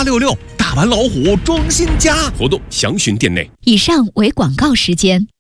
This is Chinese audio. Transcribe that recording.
8866，大碗老虎装新家，活动详询店内。 以上为广告时间。